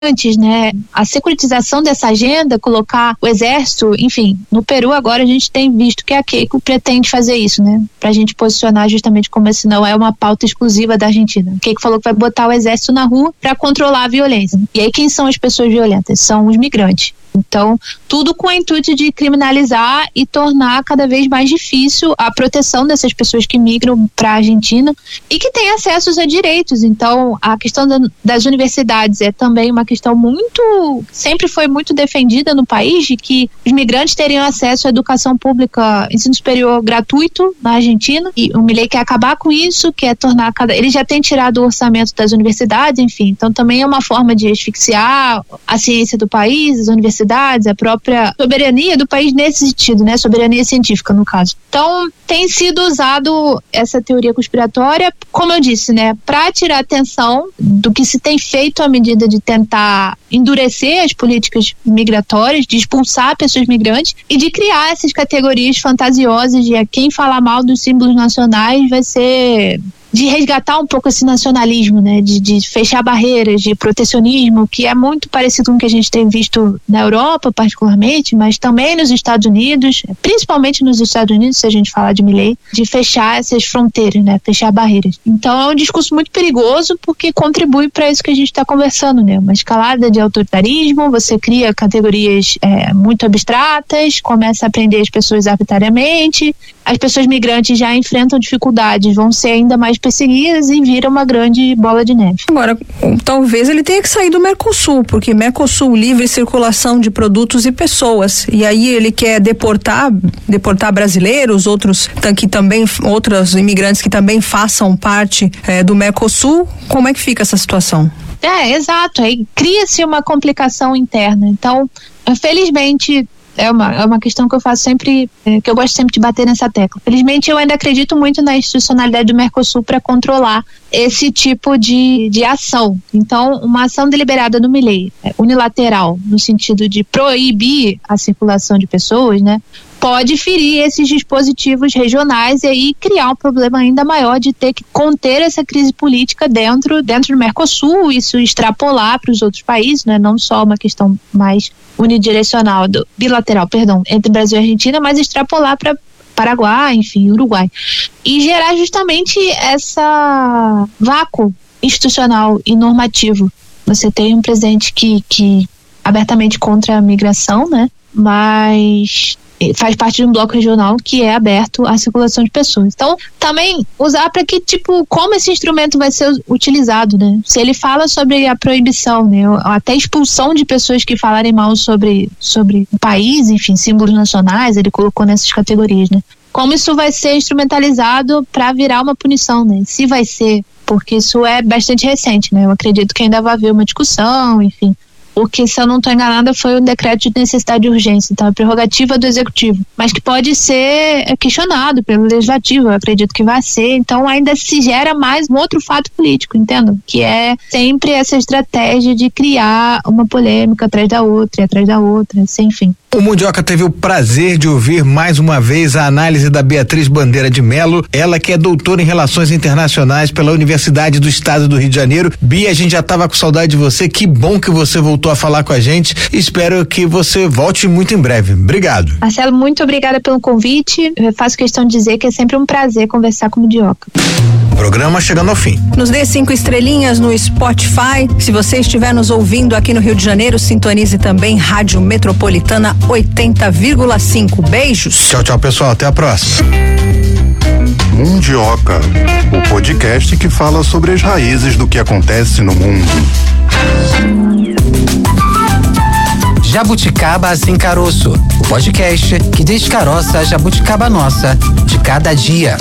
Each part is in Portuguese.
antes, né? A securitização dessa agenda, colocar o exército, enfim, no Peru agora a gente tem visto que a Keiko pretende fazer isso, né? Pra gente posicionar justamente como esse não é uma pauta exclusiva da Argentina. A Keiko falou que vai botar o exército na rua pra controlar a violência. E aí quem são as pessoas violentas? São os migrantes. Então, tudo com o intuito de criminalizar e tornar cada vez mais difícil a proteção dessas pessoas que migram para a Argentina e que têm acesso a direitos. Então, a questão das universidades é também uma questão sempre foi muito defendida no país, de que os migrantes teriam acesso à educação pública, ensino superior gratuito na Argentina, e o Milei quer acabar com isso, quer tornar ele já tem tirado o orçamento das universidades, enfim, então também é uma forma de asfixiar a ciência do país, as universidades, a própria soberania do país nesse sentido, né? Soberania científica, no caso. Então, tem sido usado essa teoria conspiratória, como eu disse, né? Para tirar atenção do que se tem feito à medida de tentar endurecer as políticas migratórias, de expulsar pessoas migrantes e de criar essas categorias fantasiosas de quem falar mal dos símbolos nacionais vai ser... de resgatar um pouco esse nacionalismo, né, de fechar barreiras, de protecionismo, que é muito parecido com o que a gente tem visto na Europa, particularmente, mas também nos Estados Unidos, principalmente nos Estados Unidos, se a gente falar de Milei, de fechar essas fronteiras, né, fechar barreiras. Então é um discurso muito perigoso porque contribui para isso que a gente está conversando, né, uma escalada de autoritarismo, você cria categorias muito abstratas, começa a prender as pessoas arbitrariamente, as pessoas migrantes já enfrentam dificuldades, vão ser ainda mais perseguidas e vira uma grande bola de neve. Agora, talvez ele tenha que sair do Mercosul, porque Mercosul, livre circulação de produtos e pessoas, e aí ele quer deportar brasileiros, outros imigrantes que também façam parte do Mercosul. Como é que fica essa situação? Exato, aí cria-se uma complicação interna, então, felizmente, é uma questão que eu faço sempre, que eu gosto sempre de bater nessa tecla. Felizmente, eu ainda acredito muito na institucionalidade do Mercosul para controlar esse tipo de ação. Então, uma ação deliberada do Milei, unilateral, no sentido de proibir a circulação de pessoas, né? Pode ferir esses dispositivos regionais e aí criar um problema ainda maior de ter que conter essa crise política dentro do Mercosul, isso extrapolar para os outros países, né? Não só uma questão mais unidirecional, bilateral, entre Brasil e Argentina, mas extrapolar para Paraguai, enfim, Uruguai. E gerar justamente essa vácuo institucional e normativo. Você tem um presidente que abertamente contra a migração, né? Mas faz parte de um bloco regional que é aberto à circulação de pessoas. Então, também usar para que, como esse instrumento vai ser utilizado, né? Se ele fala sobre a proibição, né? Até expulsão de pessoas que falarem mal sobre o país, enfim, símbolos nacionais, ele colocou nessas categorias, né? Como isso vai ser instrumentalizado para virar uma punição, né? Se vai ser, porque isso é bastante recente, né? Eu acredito que ainda vai haver uma discussão, enfim. Porque, se eu não estou enganada, foi um decreto de necessidade de urgência, então é prerrogativa do executivo, mas que pode ser questionado pelo legislativo, eu acredito que vai ser, então ainda se gera mais um outro fato político, entendo? Que é sempre essa estratégia de criar uma polêmica atrás da outra, sem fim. O Mundioca teve o prazer de ouvir mais uma vez a análise da Beatriz Bandeira de Mello, ela que é doutora em Relações Internacionais pela Universidade do Estado do Rio de Janeiro. Bia, a gente já estava com saudade de você, que bom que você voltou a falar com a gente, espero que você volte muito em breve. Obrigado. Marcelo, muito obrigada pelo convite, eu faço questão de dizer que é sempre um prazer conversar com o Mundioca. Programa chegando ao fim. Nos dê 5 estrelinhas no Spotify. Se você estiver nos ouvindo aqui no Rio de Janeiro, sintonize também Rádio Metropolitana 80,5. Beijos. Tchau, pessoal. Até a próxima. Mundioca, o podcast que fala sobre as raízes do que acontece no mundo. Jabuticaba Sem Caroço, o podcast que descaroça a jabuticaba nossa de cada dia.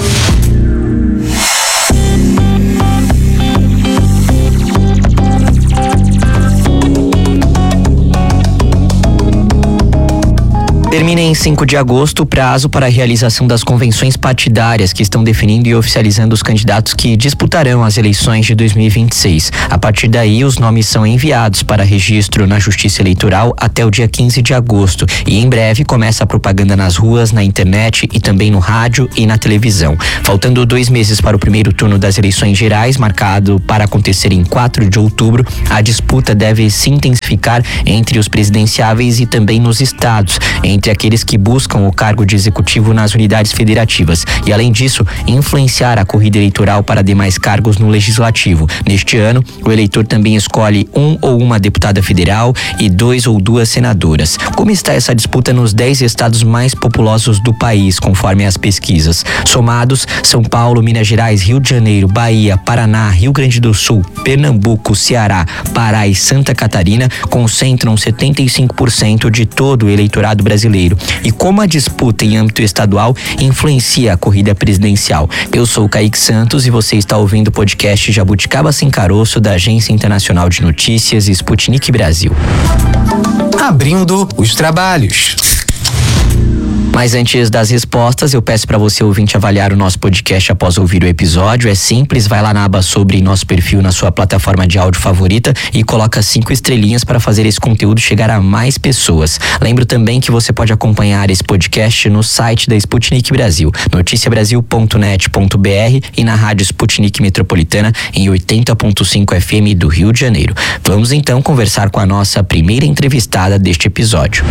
Termina em 5 de agosto o prazo para a realização das convenções partidárias que estão definindo e oficializando os candidatos que disputarão as eleições de 2026. A partir daí, os nomes são enviados para registro na Justiça Eleitoral até o dia 15 de agosto. E em breve começa a propaganda nas ruas, na internet e também no rádio e na televisão. Faltando 2 meses para o primeiro turno das eleições gerais, marcado para acontecer em 4 de outubro, a disputa deve se intensificar entre os presidenciáveis e também nos estados, entre aqueles que buscam o cargo de executivo nas unidades federativas e, além disso, influenciar a corrida eleitoral para demais cargos no legislativo. Neste ano, o eleitor também escolhe um ou uma deputada federal e 2 ou 2 senadoras. Como está essa disputa nos 10 estados mais populosos do país, conforme as pesquisas? Somados, São Paulo, Minas Gerais, Rio de Janeiro, Bahia, Paraná, Rio Grande do Sul, Pernambuco, Ceará, Pará e Santa Catarina concentram 75% de todo o eleitorado brasileiro. E como a disputa em âmbito estadual influencia a corrida presidencial? Eu sou o Kaique Santos e você está ouvindo o podcast Jabuticaba Sem Caroço da Agência Internacional de Notícias Sputnik Brasil. Abrindo os trabalhos. Mas antes das respostas, eu peço para você, ouvinte, avaliar o nosso podcast após ouvir o episódio. É simples, vai lá na aba sobre em nosso perfil na sua plataforma de áudio favorita e coloca 5 estrelinhas para fazer esse conteúdo chegar a mais pessoas. Lembro também que você pode acompanhar esse podcast no site da Sputnik Brasil, noticiabrasil.net.br e na rádio Sputnik Metropolitana em 80.5 FM do Rio de Janeiro. Vamos então conversar com a nossa primeira entrevistada deste episódio.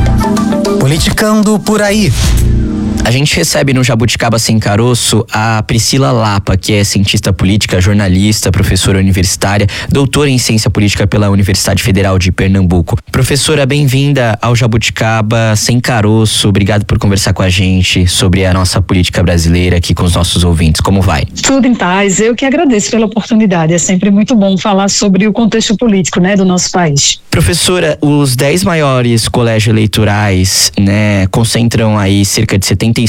Politicando por aí. A gente recebe no Jabuticaba Sem Caroço a Priscila Lapa, que é cientista política, jornalista, professora universitária, doutora em ciência política pela Universidade Federal de Pernambuco. Professora, bem-vinda ao Jabuticaba Sem Caroço. Obrigado por conversar com a gente sobre a nossa política brasileira aqui com os nossos ouvintes. Como vai? Tudo em paz. Eu que agradeço pela oportunidade. É sempre muito bom falar sobre o contexto político, do nosso país. Professora, os 10 maiores colégios eleitorais, concentram aí cerca de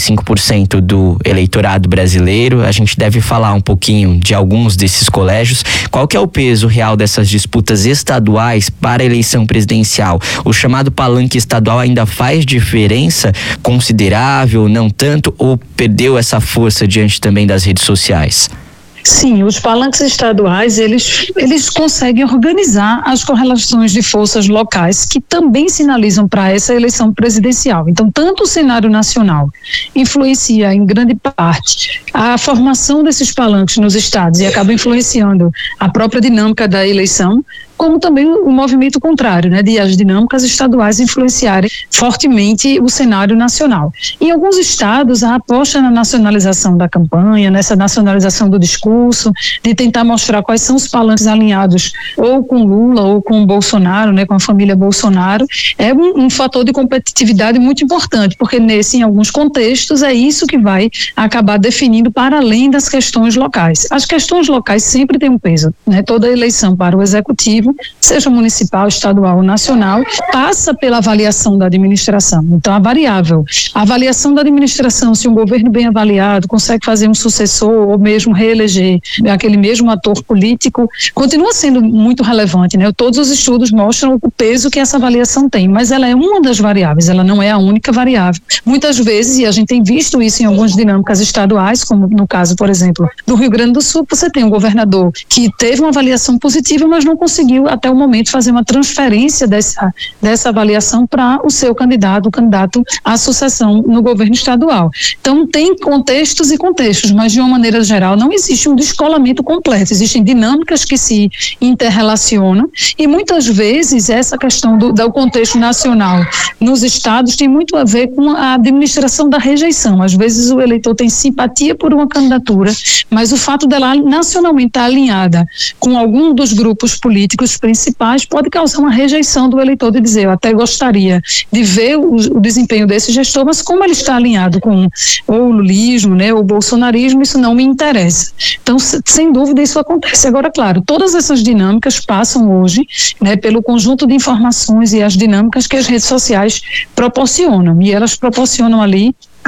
75% do eleitorado brasileiro. A gente deve falar um pouquinho de alguns desses colégios. Qual que é o peso real dessas disputas estaduais para a eleição presidencial? O chamado palanque estadual ainda faz diferença considerável, não tanto, ou perdeu essa força diante também das redes sociais? Sim, os palanques estaduais, eles conseguem organizar as correlações de forças locais que também sinalizam para essa eleição presidencial. Então, tanto o cenário nacional influencia em grande parte a formação desses palanques nos estados e acaba influenciando a própria dinâmica da eleição, como também o movimento contrário, de as dinâmicas estaduais influenciarem fortemente o cenário nacional. Em alguns estados, a aposta na nacionalização da campanha, nessa nacionalização do discurso, de tentar mostrar quais são os palanques alinhados ou com Lula ou com Bolsonaro, com a família Bolsonaro, é um fator de competitividade muito importante, porque em alguns contextos, é isso que vai acabar definindo para além das questões locais. As questões locais sempre têm um peso, Toda eleição para o executivo, seja municipal, estadual ou nacional, passa pela avaliação da administração. Então, a variável, a avaliação da administração, se um governo bem avaliado consegue fazer um sucessor ou mesmo reeleger aquele mesmo ator político, continua sendo muito relevante, Todos os estudos mostram o peso que essa avaliação tem, mas ela é uma das variáveis, ela não é a única variável. Muitas vezes, e a gente tem visto isso em algumas dinâmicas estaduais, como no caso, por exemplo, do Rio Grande do Sul, você tem um governador que teve uma avaliação positiva, mas não conseguiu até o momento fazer uma transferência dessa avaliação para o seu candidato, o candidato à sucessão no governo estadual. Então tem contextos e contextos, mas de uma maneira geral não existe um descolamento completo, existem dinâmicas que se interrelacionam e muitas vezes essa questão do contexto nacional nos estados tem muito a ver com a administração da rejeição. Às vezes o eleitor tem simpatia por uma candidatura, mas o fato dela nacionalmente estar alinhada com algum dos grupos políticos principais pode causar uma rejeição do eleitor de dizer, eu até gostaria de ver o desempenho desse gestor, mas como ele está alinhado com ou o lulismo, ou o bolsonarismo, isso não me interessa. Então, sem dúvida, isso acontece. Agora, claro, todas essas dinâmicas passam hoje, pelo conjunto de informações e as dinâmicas que as redes sociais proporcionam, e elas proporcionam ali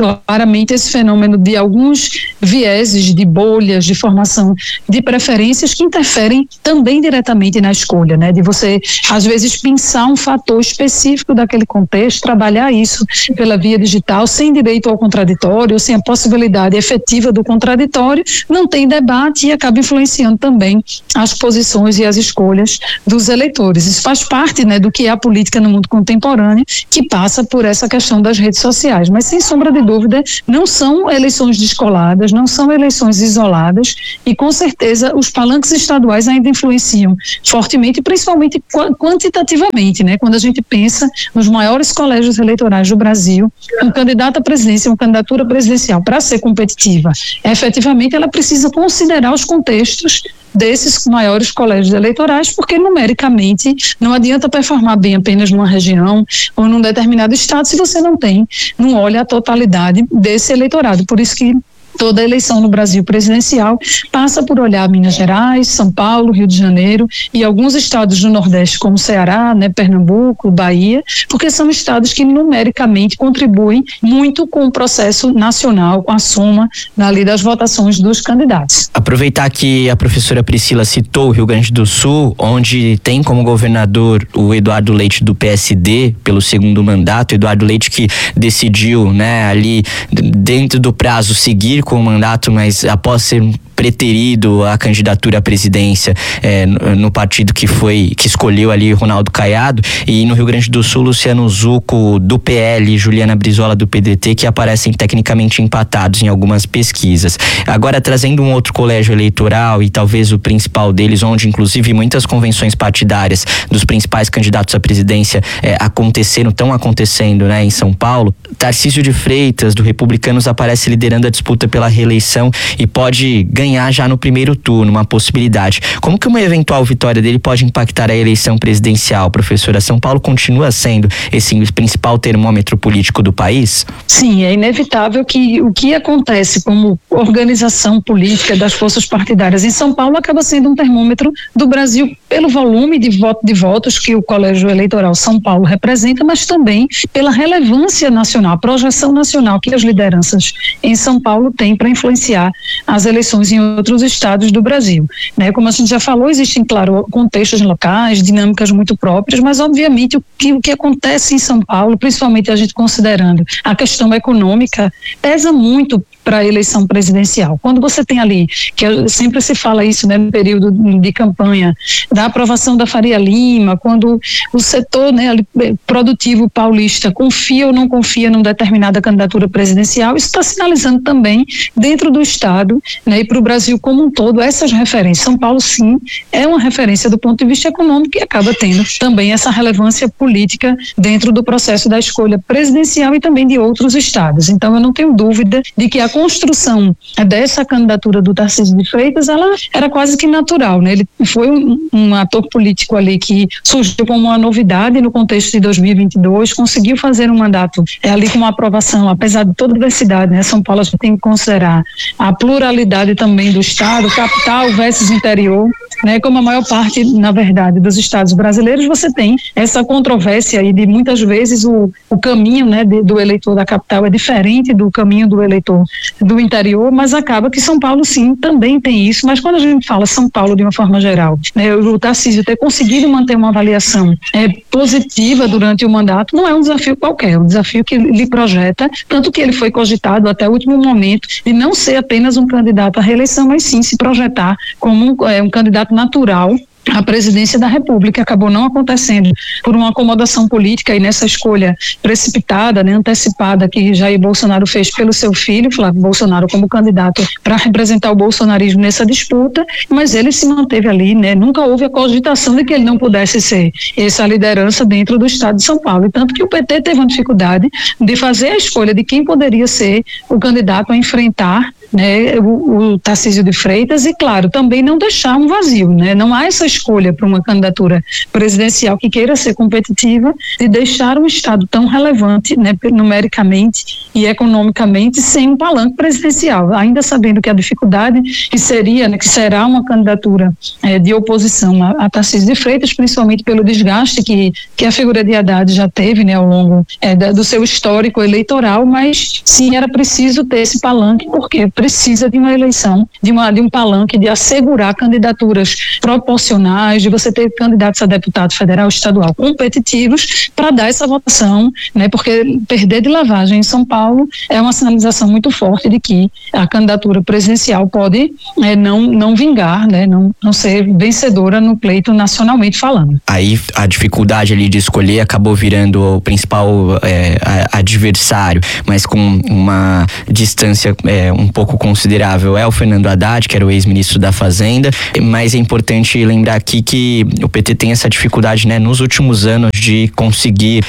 claramente esse fenômeno de alguns vieses, de bolhas, de formação de preferências que interferem também diretamente na escolha, né? De você, às vezes, pensar um fator específico daquele contexto, trabalhar isso pela via digital, sem direito ao contraditório, sem a possibilidade efetiva do contraditório, não tem debate e acaba influenciando também as posições e as escolhas dos eleitores. Isso faz parte, né, do que é a política no mundo contemporâneo, que passa por essa questão das redes sociais. Mas, sem sombra de dúvida, não são eleições descoladas, não são eleições isoladas e, com certeza, os palanques estaduais ainda influenciam fortemente, principalmente quantitativamente, né? Quando a gente pensa nos maiores colégios eleitorais do Brasil, um candidato à presidência, uma candidatura presidencial, para ser competitiva, efetivamente ela precisa considerar os contextos desses maiores colégios eleitorais, porque numericamente não adianta performar bem apenas numa região ou num determinado estado se você não olha a totalidade desse eleitorado. Por isso que toda eleição no Brasil presidencial passa por olhar Minas Gerais, São Paulo, Rio de Janeiro e alguns estados do Nordeste como Ceará, né, Pernambuco, Bahia, porque são estados que numericamente contribuem muito com o processo nacional, com a soma ali das votações dos candidatos. Aproveitar que a professora Priscila citou o Rio Grande do Sul, onde tem como governador o Eduardo Leite do PSD pelo segundo mandato, Eduardo Leite que decidiu, né, ali dentro do prazo seguir com o mandato, mas após ser preterido a candidatura à presidência no partido que escolheu ali Ronaldo Caiado, e no Rio Grande do Sul Luciano Zucco do PL e Juliana Brizola do PDT, que aparecem tecnicamente empatados em algumas pesquisas. Agora, trazendo um outro colégio eleitoral e talvez o principal deles, onde inclusive muitas convenções partidárias dos principais candidatos à presidência estão acontecendo, né, em São Paulo, Tarcísio de Freitas do Republicanos aparece liderando a disputa pela reeleição e pode ganhar já no primeiro turno, uma possibilidade. Como que uma eventual vitória dele pode impactar a eleição presidencial, professora? São Paulo continua sendo esse principal termômetro político do país? Sim, é inevitável que o que acontece como organização política das forças partidárias em São Paulo acaba sendo um termômetro do Brasil pelo volume de votos que o Colégio Eleitoral São Paulo representa, mas também pela relevância nacional, a projeção nacional que as lideranças em São Paulo têm para influenciar as eleições em outros estados do Brasil, né? Como a gente já falou, existem, claro, contextos locais, dinâmicas muito próprias, mas obviamente o que acontece em São Paulo, principalmente a gente considerando a questão econômica, pesa muito para a eleição presidencial. Quando você tem ali, que sempre se fala isso, né, no período de campanha, da aprovação da Faria Lima, quando o setor, né, produtivo paulista confia ou não confia numa determinada candidatura presidencial, isso está sinalizando também dentro do estado, né, e para o Brasil como um todo, essas referências. São Paulo, sim, é uma referência do ponto de vista econômico e acaba tendo também essa relevância política dentro do processo da escolha presidencial e também de outros estados. Então, eu não tenho dúvida de que a construção dessa candidatura do Tarcísio de Freitas, ela era quase que natural, né? Ele foi um ator político ali que surgiu como uma novidade no contexto de 2022, conseguiu fazer um mandato ali com uma aprovação, apesar de toda a diversidade, né? São Paulo a gente tem que considerar a pluralidade também do estado, capital versus interior, né? Como a maior parte, na verdade, dos estados brasileiros, você tem essa controvérsia aí de muitas vezes o caminho, né, do eleitor da capital é diferente do caminho do eleitor do interior, mas acaba que São Paulo, sim, também tem isso. Mas quando a gente fala São Paulo de uma forma geral, né, o Tarcísio ter conseguido manter uma avaliação positiva durante o mandato não é um desafio qualquer, é um desafio que lhe projeta, tanto que ele foi cogitado até o último momento de não ser apenas um candidato à reeleição, mas sim se projetar como um candidato natural à presidência da República. Acabou não acontecendo por uma acomodação política e nessa escolha precipitada, né, antecipada que Jair Bolsonaro fez pelo seu filho, Flávio Bolsonaro, como candidato para representar o bolsonarismo nessa disputa, mas ele se manteve ali, né, nunca houve a cogitação de que ele não pudesse ser essa liderança dentro do estado de São Paulo, e tanto que o PT teve uma dificuldade de fazer a escolha de quem poderia ser o candidato a enfrentar né, o Tarcísio de Freitas e, claro, também não deixar um vazio, né? Não há essa escolha para uma candidatura presidencial que queira ser competitiva de deixar um estado tão relevante, né, numericamente e economicamente sem um palanque presidencial, ainda sabendo que a dificuldade que seria, né, que será uma candidatura de oposição a Tarcísio de Freitas, principalmente pelo desgaste que a figura de Haddad já teve, né, ao longo do seu histórico eleitoral, mas sim era preciso ter esse palanque, porque precisa de uma eleição, de um palanque, de assegurar candidaturas proporcionais, de você ter candidatos a deputado federal, estadual competitivos para dar essa votação, né, porque perder de lavagem em São Paulo é uma sinalização muito forte de que a candidatura presidencial pode não vingar, né, não ser vencedora no pleito nacionalmente falando. Aí a dificuldade ali de escolher acabou virando o principal adversário, mas com uma distância um pouco considerável é o Fernando Haddad, que era o ex-ministro da Fazenda, mas é importante lembrar aqui que o PT tem essa dificuldade, né, nos últimos anos de conseguir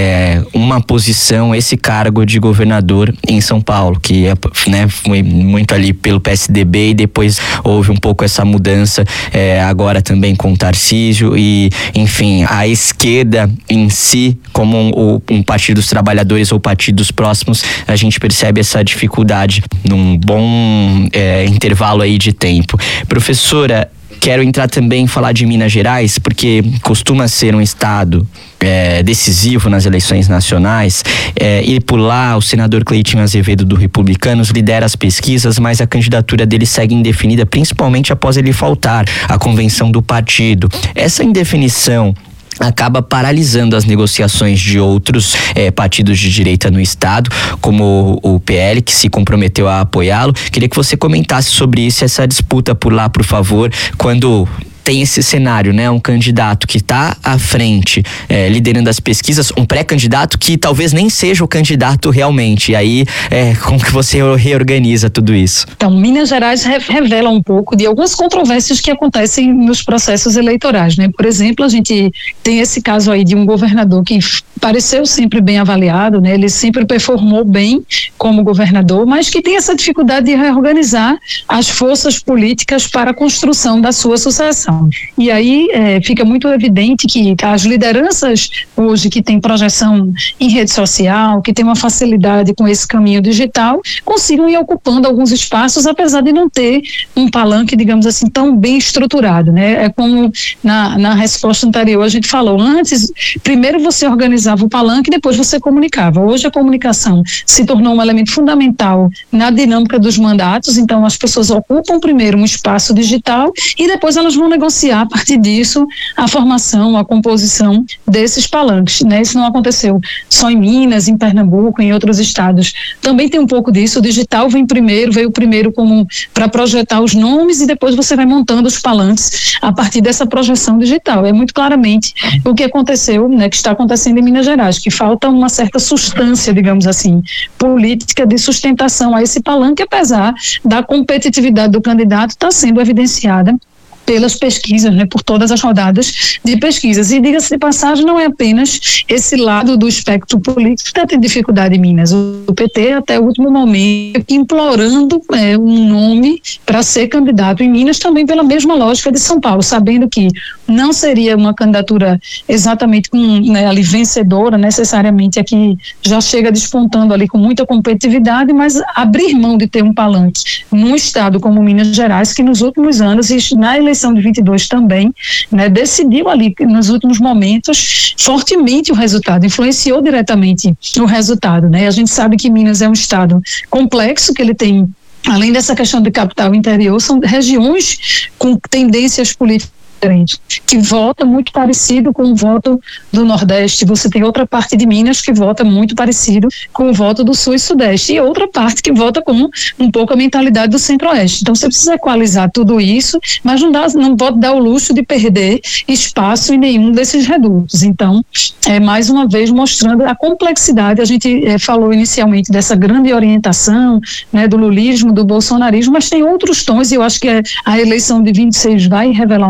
uma posição, esse cargo de governador em São Paulo, que né, foi muito ali pelo PSDB e depois houve um pouco essa mudança agora também com o Tarcísio e, enfim, a esquerda em si, como um partido dos trabalhadores ou partidos próximos, a gente percebe essa dificuldade num bom intervalo aí de tempo. Professora, quero entrar também em falar de Minas Gerais, porque costuma ser um estado decisivo nas eleições nacionais, e por lá o senador Cleitinho Azevedo do Republicanos lidera as pesquisas, mas a candidatura dele segue indefinida, principalmente após ele faltar à convenção do partido. Essa indefinição acaba paralisando as negociações de outros partidos de direita no estado, como o PL, que se comprometeu a apoiá-lo. Queria que você comentasse sobre isso, essa disputa por lá, por favor, quando tem esse cenário, né? Um candidato que está à frente, liderando as pesquisas, um pré-candidato que talvez nem seja o candidato realmente. E aí, como que você reorganiza tudo isso? Então, Minas Gerais revela um pouco de algumas controvérsias que acontecem nos processos eleitorais, né? Por exemplo, a gente tem esse caso aí de um governador que pareceu sempre bem avaliado, né? Ele sempre performou bem como governador, mas que tem essa dificuldade de reorganizar as forças políticas para a construção da sua sucessão. E aí fica muito evidente que as lideranças hoje que têm projeção em rede social, que têm uma facilidade com esse caminho digital, consigam ir ocupando alguns espaços, apesar de não ter um palanque, digamos assim, tão bem estruturado, né? É como na resposta anterior a gente falou, antes, primeiro você organizava o palanque, depois você comunicava. Hoje a comunicação se tornou um elemento fundamental na dinâmica dos mandatos, então as pessoas ocupam primeiro um espaço digital e depois elas vão negociar a partir disso a formação, a composição desses palanques, né? Isso não aconteceu só em Minas, em Pernambuco, em outros estados. Também tem um pouco disso, o digital veio primeiro como para projetar os nomes e depois você vai montando os palanques a partir dessa projeção digital. É muito claramente o que aconteceu, né, que está acontecendo em Minas Gerais, que falta uma certa substância, digamos assim, política de sustentação a esse palanque, apesar da competitividade do candidato estar sendo evidenciada pelas pesquisas, né, por todas as rodadas de pesquisas. E diga-se de passagem, não é apenas esse lado do espectro político que tem dificuldade em Minas. O PT, até o último momento, implorando um nome para ser candidato em Minas, também pela mesma lógica de São Paulo, sabendo que não seria uma candidatura exatamente ali vencedora, necessariamente aqui já chega despontando ali com muita competitividade, mas abrir mão de ter um palanque num estado como Minas Gerais, que nos últimos anos, e na eleição de 22 também, né, decidiu ali nos últimos momentos fortemente o resultado, influenciou diretamente o resultado, né? A gente sabe que Minas é um estado complexo, que ele tem, além dessa questão de capital interior, são regiões com tendências políticas diferente, que vota muito parecido com o voto do Nordeste. Você tem outra parte de Minas que vota muito parecido com o voto do Sul e Sudeste, e outra parte que vota com um pouco a mentalidade do Centro-Oeste. Então você precisa equalizar tudo isso, mas não pode dar o luxo de perder espaço em nenhum desses redutos. Então, mais uma vez mostrando a complexidade. A gente falou inicialmente dessa grande orientação, né, do lulismo, do bolsonarismo, mas tem outros tons, e eu acho que a eleição de 26 vai revelar um pouco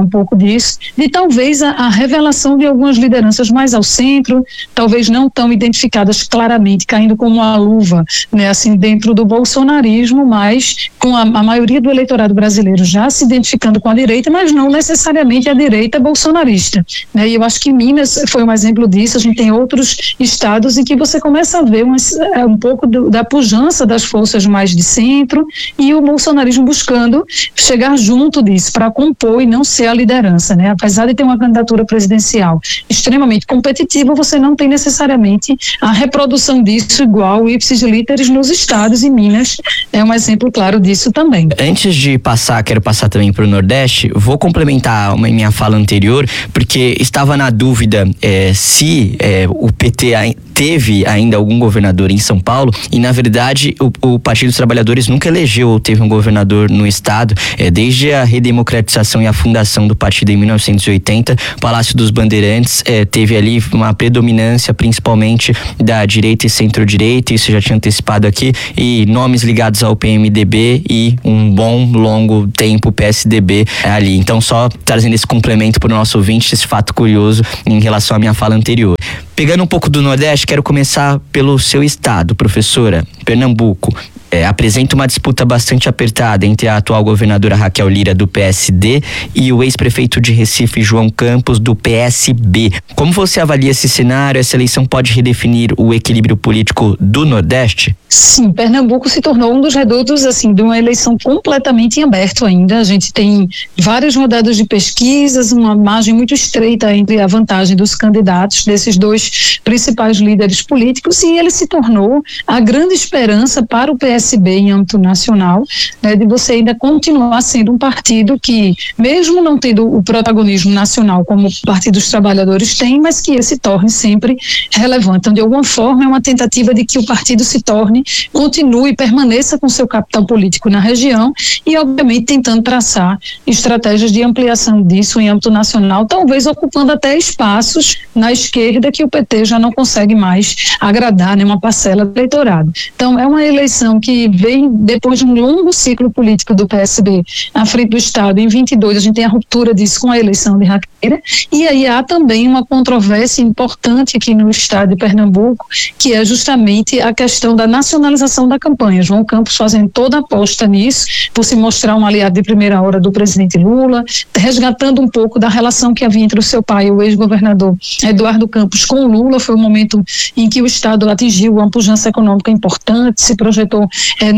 disso, de talvez a revelação de algumas lideranças mais ao centro, talvez não tão identificadas claramente, caindo como uma luva, né, assim, dentro do bolsonarismo, mas com a maioria do eleitorado brasileiro já se identificando com a direita, mas não necessariamente a direita bolsonarista, né? E eu acho que Minas foi um exemplo disso. A gente tem outros estados em que você começa a ver um pouco da pujança das forças mais de centro e o bolsonarismo buscando chegar junto disso para compor e não ser a liderança, né? Apesar de ter uma candidatura presidencial extremamente competitiva, você não tem necessariamente a reprodução disso igual ipsis literis nos estados, e Minas é um exemplo claro disso também. Antes de passar, quero passar também para o Nordeste, vou complementar minha fala anterior, porque estava na dúvida se o PT teve ainda algum governador em São Paulo, e na verdade o Partido dos Trabalhadores nunca elegeu ou teve um governador no estado, desde a redemocratização e a fundação do partido em 1980, o Palácio dos Bandeirantes teve ali uma predominância principalmente da direita e centro-direita, isso já tinha antecipado aqui, e nomes ligados ao PMDB e um bom longo tempo PSDB ali. Então, só trazendo esse complemento para o nosso ouvinte, esse fato curioso em relação à minha fala anterior. Pegando um pouco do Nordeste, quero começar pelo seu estado, professora. Pernambuco apresenta uma disputa bastante apertada entre a atual governadora Raquel Lira, do PSD, e o ex-prefeito de Recife, João Campos, do PSB. Como você avalia esse cenário? Essa eleição pode redefinir o equilíbrio político do Nordeste? Sim, Pernambuco se tornou um dos redutos, assim, de uma eleição completamente em aberto ainda. A gente tem várias rodadas de pesquisas, uma margem muito estreita entre a vantagem dos candidatos, desses dois principais líderes políticos, e ele se tornou a grande esperança para o PSB em âmbito nacional, né, de você ainda continuar sendo um partido que, mesmo não tendo o protagonismo nacional como o Partido dos Trabalhadores tem, mas que ele se torne sempre relevante. Então, de alguma forma, é uma tentativa de que o partido se torne, continue, permaneça com seu capital político na região e, obviamente, tentando traçar estratégias de ampliação disso em âmbito nacional, talvez ocupando até espaços na esquerda que o PT já não consegue mais agradar, né, uma parcela do eleitorado. Então, é uma eleição que vem depois de um longo ciclo político do PSB à frente do Estado. Em 22, a gente tem a ruptura disso com a eleição de Raquel Lira, e aí há também uma controvérsia importante aqui no Estado de Pernambuco, que é justamente a questão da nacionalização da campanha. João Campos fazendo toda a aposta nisso, por se mostrar um aliado de primeira hora do presidente Lula, resgatando um pouco da relação que havia entre o seu pai, o ex-governador Eduardo Campos, com o Lula. Foi um momento em que o Estado atingiu uma pujança econômica importante, se projetou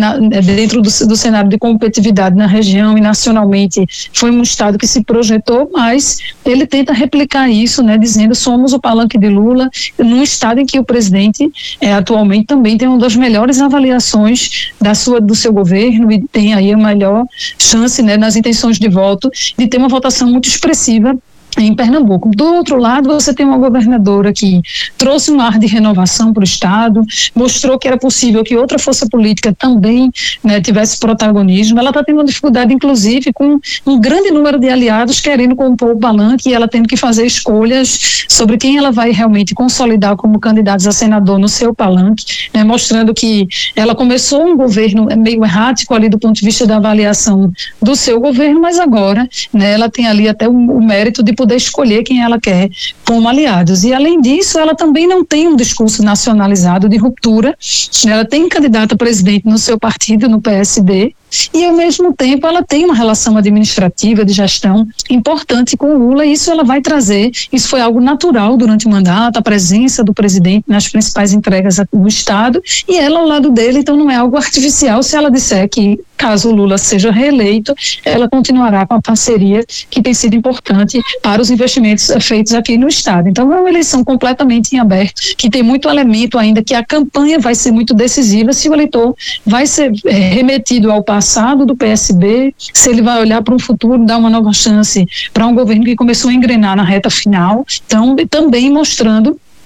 dentro do cenário de competitividade na região e nacionalmente. Foi um Estado que se projetou, mas ele tenta replicar isso, né, dizendo: somos o palanque de Lula, num Estado em que o presidente atualmente também tem uma das melhores avaliações do seu governo e tem aí a melhor chance, né, nas intenções de voto, de ter uma votação muito expressiva em Pernambuco. Do outro lado, você tem uma governadora que trouxe um ar de renovação para o Estado, mostrou que era possível que outra força política também, né, tivesse protagonismo. Ela está tendo uma dificuldade, inclusive, com um grande número de aliados querendo compor o palanque, e ela tendo que fazer escolhas sobre quem ela vai realmente consolidar como candidatos a senador no seu palanque, né, mostrando que ela começou um governo meio errático ali do ponto de vista da avaliação do seu governo, mas agora, né, ela tem ali até o mérito de poder escolher quem ela quer como aliados. E, além disso, ela também não tem um discurso nacionalizado de ruptura. Ela tem candidato a presidente no seu partido, no PSD, e, ao mesmo tempo, ela tem uma relação administrativa de gestão importante com o Lula, e isso ela vai trazer. Isso foi algo natural durante o mandato, a presença do presidente nas principais entregas do Estado, e ela ao lado dele. Então, não é algo artificial se ela disser que, caso o Lula seja reeleito, ela continuará com a parceria que tem sido importante para os investimentos feitos aqui no Estado. Então, é uma eleição completamente em aberto, que tem muito elemento ainda, que a campanha vai ser muito decisiva se o eleitor vai ser remetido ao passado do PSB, se ele vai olhar para um futuro, dar uma nova chance para um governo que começou a engrenar na reta final. Então, também mostrando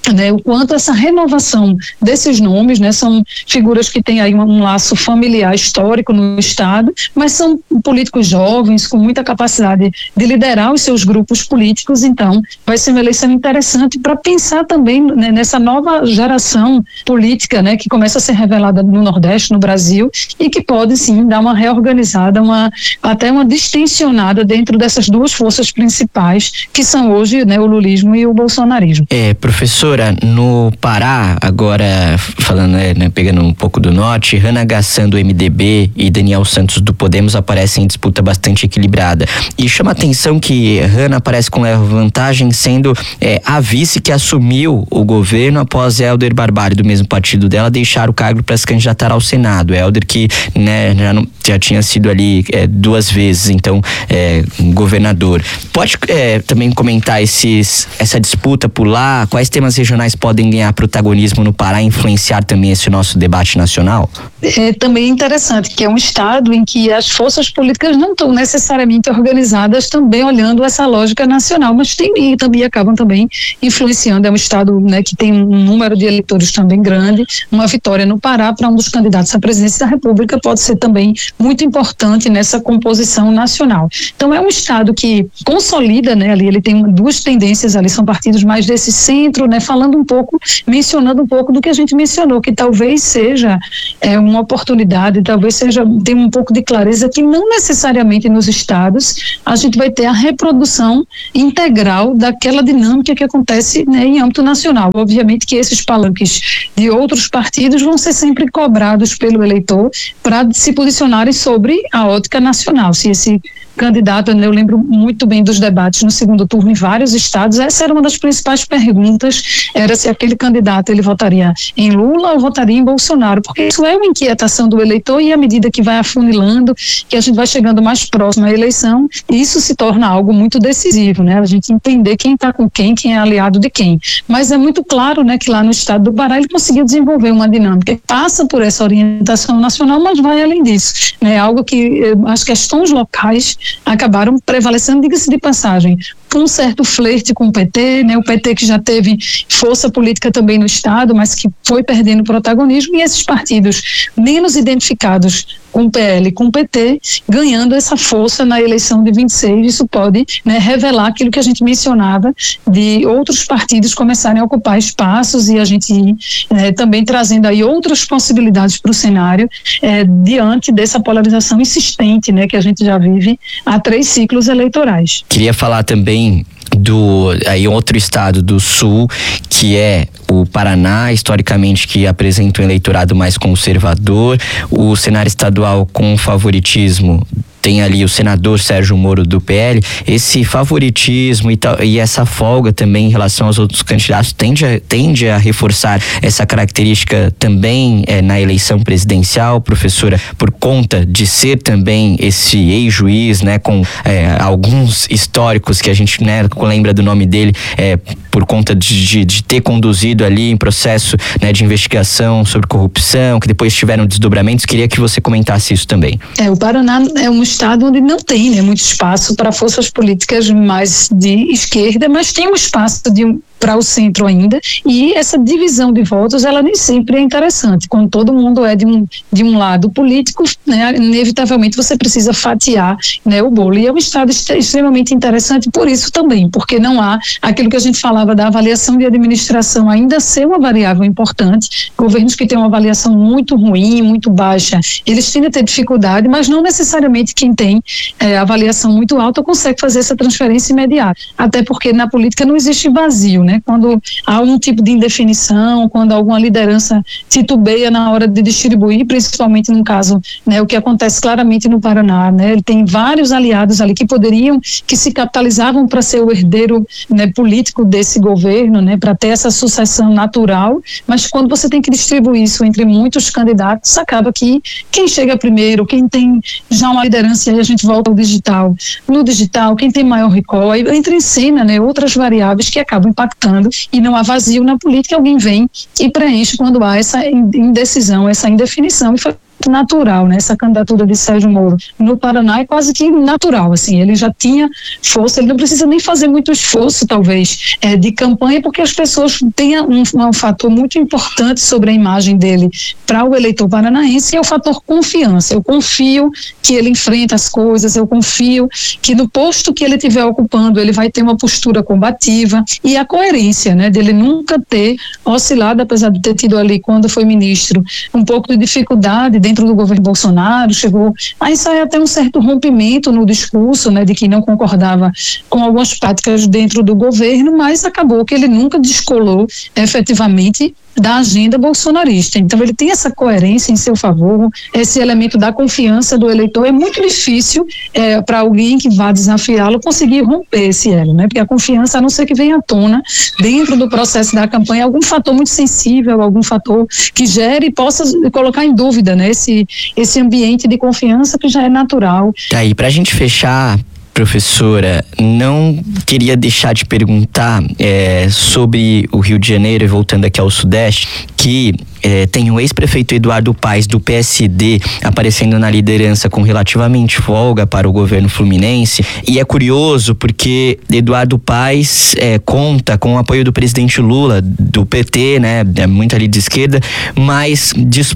né, o quanto essa renovação desses nomes, né, são figuras que têm aí um laço familiar histórico no Estado, mas são políticos jovens com muita capacidade de liderar os seus grupos políticos. Então vai ser uma eleição interessante para pensar também, né, nessa nova geração política, né, que começa a ser revelada no Nordeste, no Brasil, e que pode sim dar uma reorganizada, até uma distensionada dentro dessas duas forças principais que são hoje, né, o lulismo e o bolsonarismo. Professora, no Pará, agora falando, né, pegando um pouco do norte, Hannah Gassan do MDB e Daniel Santos do Podemos aparecem em disputa bastante equilibrada. E chama a atenção que Hannah aparece com vantagem, sendo a vice que assumiu o governo após Helder Barbalho, do mesmo partido dela, deixar o cargo para se candidatar ao Senado. Helder que, né, já tinha sido ali 2 vezes, então, governador. Pode também comentar essa disputa por lá? Quais temas regionais podem ganhar protagonismo no Pará e influenciar também esse nosso debate nacional? É também interessante que é um estado em que as forças políticas não estão necessariamente organizadas também olhando essa lógica nacional, mas também acabam também influenciando. É um estado, né, que tem um número de eleitores também grande. Uma vitória no Pará para um dos candidatos à presidência da República pode ser também muito importante nessa composição nacional. Então é um estado que consolida, né, ali ele tem 2 tendências ali, são partidos mais desse centro, né, mencionando um pouco do que a gente mencionou, que talvez seja uma oportunidade, talvez tenha um pouco de clareza que não necessariamente nos estados a gente vai ter a reprodução integral daquela dinâmica que acontece, né, em âmbito nacional. Obviamente que esses palanques de outros partidos vão ser sempre cobrados pelo eleitor para se posicionarem sobre a ótica nacional. Se esse candidato, eu lembro muito bem dos debates no segundo turno em vários estados, essa era uma das principais perguntas, era se aquele candidato ele votaria em Lula ou votaria em Bolsonaro, porque isso é uma inquietação do eleitor e à medida que vai afunilando, que a gente vai chegando mais próximo à eleição, isso se torna algo muito decisivo, né? A gente entender quem está com quem é aliado de quem. Mas é muito claro, né, que lá no estado do Pará ele conseguiu desenvolver uma dinâmica que passa por essa orientação nacional, mas vai além disso, né? Algo que as questões locais acabaram prevalecendo, diga-se de passagem, com um certo flerte com o PT, né? O PT que já teve força política também no estado, mas que foi perdendo protagonismo, e esses partidos menos identificados com o PL e com o PT, ganhando essa força na eleição de 26, isso pode, né, revelar aquilo que a gente mencionava de outros partidos começarem a ocupar espaços e a gente também trazendo aí outras possibilidades para o cenário diante dessa polarização insistente, né, que a gente já vive há 3 ciclos eleitorais. Queria falar também aí outro estado do sul, que é o Paraná, historicamente que apresenta um eleitorado mais conservador, o cenário estadual com favoritismo. Tem ali o senador Sérgio Moro do PL, esse favoritismo e essa folga também em relação aos outros candidatos tende a reforçar essa característica também na eleição presidencial, professora, por conta de ser também esse ex-juiz, né, com alguns históricos que a gente, né, lembra do nome dele, por conta de ter conduzido ali em processo, né, de investigação sobre corrupção, que depois tiveram desdobramentos. Queria que você comentasse isso também. O Paraná é um estado onde não tem, né, muito espaço para forças políticas mais de esquerda, mas tem um espaço para o centro ainda, e essa divisão de votos, ela nem sempre é interessante. Quando todo mundo é de um lado político, né, inevitavelmente você precisa fatiar, né, o bolo. E é um estado extremamente interessante por isso também, porque não há aquilo que a gente falava da avaliação de administração ainda ser uma variável importante. Governos que têm uma avaliação muito ruim, muito baixa, eles tendem a ter dificuldade, mas não necessariamente quem tem avaliação muito alta consegue fazer essa transferência imediata. Até porque na política não existe vazio, né? Quando há um tipo de indefinição, quando alguma liderança titubeia na hora de distribuir, principalmente no caso, né, o que acontece claramente no Paraná, né? Ele tem vários aliados ali que se capitalizavam para ser o herdeiro, né, político desse governo, né, para ter essa sucessão natural, mas quando você tem que distribuir isso entre muitos candidatos, acaba que quem chega primeiro, quem tem já uma liderança, aí a gente volta ao digital. No digital, quem tem maior recall, aí entra em cena, né, outras variáveis que acabam impactando, e não há vazio na política, alguém vem e preenche quando há essa indecisão, essa indefinição, e foi natural, né? Essa candidatura de Sérgio Moro no Paraná é quase que natural, assim, ele já tinha força, ele não precisa nem fazer muito esforço, talvez, de campanha, porque as pessoas têm um fator muito importante sobre a imagem dele para o eleitor paranaense, é o fator confiança. Eu confio que ele enfrenta as coisas, eu confio que no posto que ele estiver ocupando, ele vai ter uma postura combativa, e a coerência, né, dele nunca ter oscilado, apesar de ter tido ali, quando foi ministro, um pouco de dificuldade dentro do governo Bolsonaro, chegou a ensaiar até um certo rompimento no discurso, né, de que não concordava com algumas práticas dentro do governo, mas acabou que ele nunca descolou efetivamente da agenda bolsonarista. Então ele tem essa coerência em seu favor, esse elemento da confiança do eleitor. É muito difícil para alguém que vá desafiá-lo conseguir romper esse elo, né? Porque a confiança, a não ser que venha à tona dentro do processo da campanha, algum fator muito sensível, algum fator que gere e possa colocar em dúvida, né, esse ambiente de confiança que já é natural. Aí, pra gente fechar, professora, não queria deixar de perguntar sobre o Rio de Janeiro, e voltando aqui ao Sudeste, que tem o ex-prefeito Eduardo Paes, do PSD, aparecendo na liderança com relativamente folga para o governo fluminense, e é curioso porque Eduardo Paes conta com o apoio do presidente Lula, do PT, né, muito ali de esquerda, mas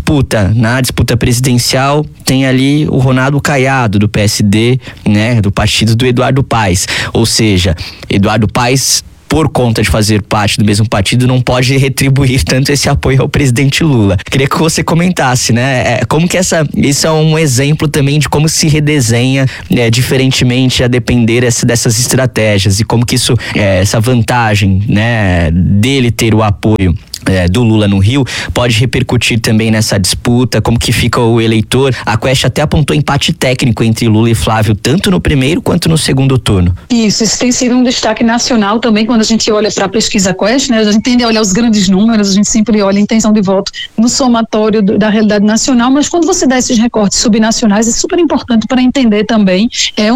na disputa presidencial tem ali o Ronaldo Caiado, do PSD, né, do partido do Eduardo Paes, ou seja, Eduardo Paes, por conta de fazer parte do mesmo partido, não pode retribuir tanto esse apoio ao presidente Lula. Queria que você comentasse, né? Como que isso é um exemplo também de como se redesenha diferentemente a depender dessas estratégias, e como que isso, essa vantagem, né, dele ter o apoio do Lula no Rio, pode repercutir também nessa disputa, como que fica o eleitor. A Quest até apontou empate técnico entre Lula e Flávio, tanto no primeiro quanto no segundo turno. Isso tem sido um destaque nacional também, quando a gente olha para a pesquisa Quest, né, a gente tende a olhar os grandes números, a gente sempre olha a intenção de voto no somatório da realidade nacional, mas quando você dá esses recortes subnacionais, é super importante para entender também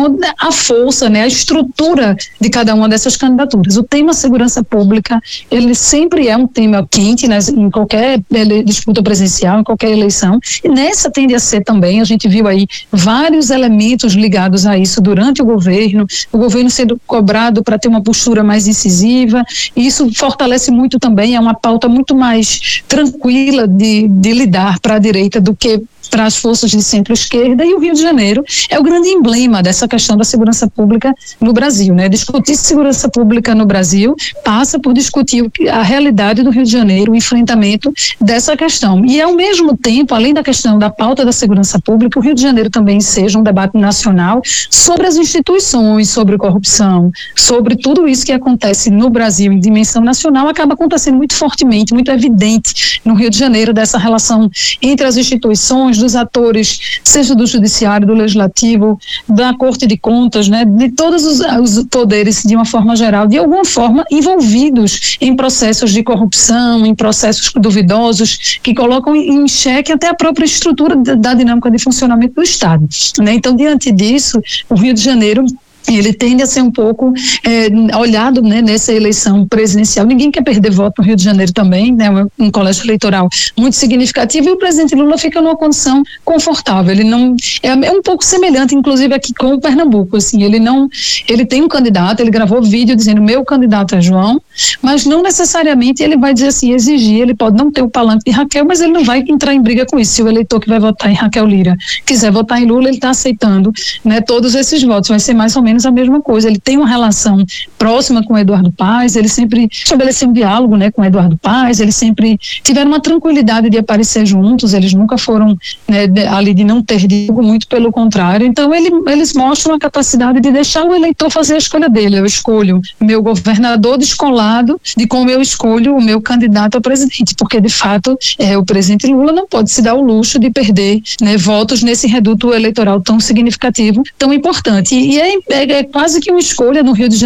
a força, né, a estrutura de cada uma dessas candidaturas. O tema segurança pública, ele sempre é um tema quente, né, em qualquer disputa presidencial, em qualquer eleição, e nessa tende a ser também. A gente viu aí vários elementos ligados a isso durante o governo sendo cobrado para ter uma postura mais incisiva, e isso fortalece muito também, é uma pauta muito mais tranquila de lidar para a direita do que para as forças de centro-esquerda, e o Rio de Janeiro é o grande emblema dessa questão da segurança pública no Brasil, né? Discutir segurança pública no Brasil passa por discutir a realidade do Rio de Janeiro, o enfrentamento dessa questão. E ao mesmo tempo, além da questão da pauta da segurança pública, o Rio de Janeiro também seja um debate nacional sobre as instituições, sobre corrupção, sobre tudo isso que acontece no Brasil em dimensão nacional, acaba acontecendo muito fortemente, muito evidente no Rio de Janeiro, dessa relação entre as instituições, dos atores, seja do judiciário, do legislativo, da Corte de Contas, né, de todos os poderes, de uma forma geral, de alguma forma envolvidos em processos de corrupção, em processos duvidosos, que colocam em xeque até a própria estrutura da dinâmica de funcionamento do Estado, né? Então, diante disso, o Rio de Janeiro, ele tende a ser um pouco olhado, né, nessa eleição presidencial. Ninguém quer perder voto no Rio de Janeiro também, né, um colégio eleitoral muito significativo, e o presidente Lula fica numa condição confortável. Ele não é um pouco semelhante, inclusive, aqui com o Pernambuco. Assim, ele tem um candidato, ele gravou vídeo dizendo: meu candidato é João, mas não necessariamente ele vai dizer assim, exigir. Ele pode não ter o palanque de Raquel, mas ele não vai entrar em briga com isso. Se o eleitor que vai votar em Raquel Lira quiser votar em Lula, ele está aceitando, né, todos esses votos. Vai ser mais ou menos a mesma coisa. Ele tem uma relação próxima com o Eduardo Paes, ele sempre estabeleceu um diálogo, né, com o Eduardo Paes, eles sempre tiveram uma tranquilidade de aparecer juntos, eles nunca foram, né, ali de não ter diálogo, muito pelo contrário. Então eles mostram a capacidade de deixar o eleitor fazer a escolha dele. Eu escolho meu governador descolado de como eu escolho o meu candidato a presidente, porque de fato o presidente Lula não pode se dar o luxo de perder, né, votos nesse reduto eleitoral tão significativo, tão importante. E é quase que uma escolha no Rio de Janeiro por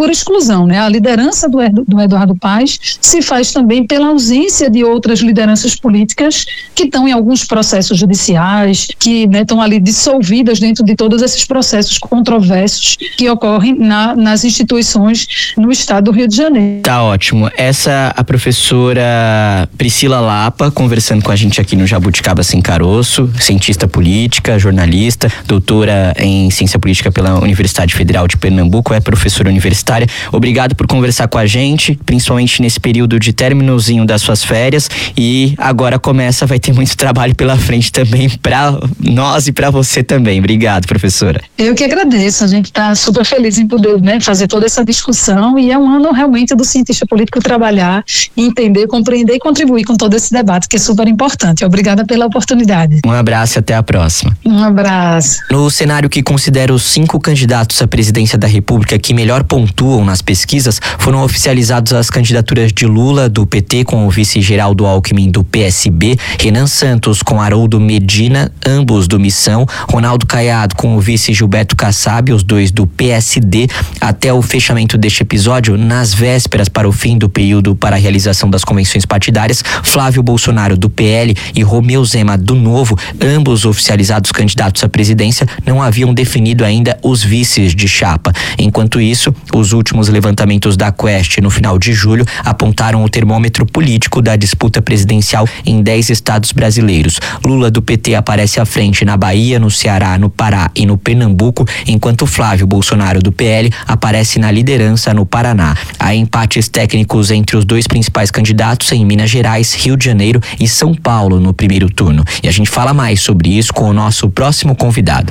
por exclusão, né? A liderança do Eduardo Paes se faz também pela ausência de outras lideranças políticas que estão em alguns processos judiciais, que, né, estão ali dissolvidas dentro de todos esses processos controversos que ocorrem nas instituições no estado do Rio de Janeiro. Tá ótimo. Essa a professora Priscila Lapa conversando com a gente aqui no Jabuticaba Sem Caroço, cientista política, jornalista, doutora em ciência política pela Universidade Federal de Pernambuco, é professora universitária. Obrigado por conversar com a gente, principalmente nesse período de términozinho das suas férias, e agora vai ter muito trabalho pela frente também para nós e para você também. Obrigado, professora. Eu que agradeço, a gente está super feliz em poder, né, fazer toda essa discussão, e é um ano realmente do cientista político trabalhar, entender, compreender e contribuir com todo esse debate, que é super importante. Obrigada pela oportunidade. Um abraço e até a próxima. Um abraço. No cenário que considera os 5 candidatos à presidência da República que melhor pontuam nas pesquisas, foram oficializadas as candidaturas de Lula, do PT, com o vice Geraldo Alckmin, do PSB, Renan Santos com Haroldo Medina, ambos do Missão, Ronaldo Caiado com o vice Gilberto Kassab, os dois do PSD. Até o fechamento deste episódio, nas vésperas para o fim do período para a realização das convenções partidárias, Flávio Bolsonaro do PL e Romeu Zema do Novo, ambos oficializados candidatos à presidência, não haviam definido ainda os vices de chapa. Enquanto isso, os últimos levantamentos da Quest no final de julho apontaram o termômetro político da disputa presidencial em 10 estados brasileiros. Lula do PT aparece à frente na Bahia, no Ceará, no Pará e no Pernambuco, enquanto Flávio Bolsonaro do PL aparece na liderança no Paraná. Há empates técnicos entre os dois principais candidatos em Minas Gerais, Rio de Janeiro e São Paulo no primeiro turno. E a gente fala mais sobre isso com o nosso próximo convidado.